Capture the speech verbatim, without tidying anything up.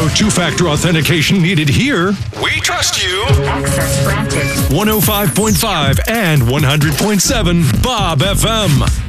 No two-factor authentication needed here. We trust you. Access granted. one oh five point five and one hundred point seven Bob F M.